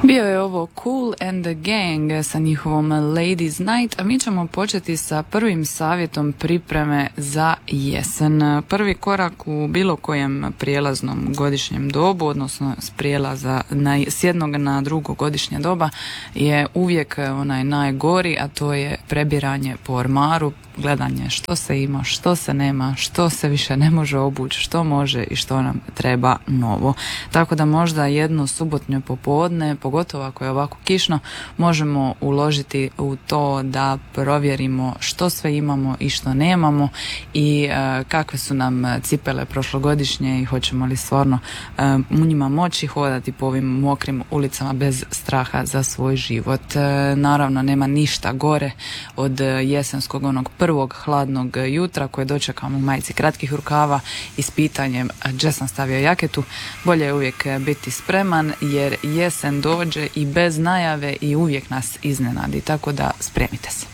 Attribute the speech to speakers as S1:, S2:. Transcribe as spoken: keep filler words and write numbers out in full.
S1: Bio je ovo Kool and the Gang sa njihovom Ladies Night, a mi ćemo početi sa prvim savjetom pripreme za jesen. Prvi korak u bilo kojem prijelaznom godišnjem dobu, odnosno s prijelaza na, s jednog na drugo godišnje doba, je uvijek onaj najgori, a to je prebiranje po ormaru, gledanje što se ima, što se nema, što se više ne može obući, što može i što nam treba novo. Tako da možda jedno subotnje popodne, pogotovo ako je ovako kišno, možemo uložiti u to da provjerimo što sve imamo i što nemamo i e, kakve su nam cipele prošlogodišnje i hoćemo li stvarno e, u njima moći hodati po ovim mokrim ulicama bez straha za svoj život. E, naravno nema ništa gore od jesenskog onog prvog hladnog jutra koje dočekamo u majici kratkih rukava i s pitanjem gdje sam stavio jaketu. Bolje je uvijek biti spreman jer jesen dođe i bez najave i uvijek nas iznenadi, tako da spremite se.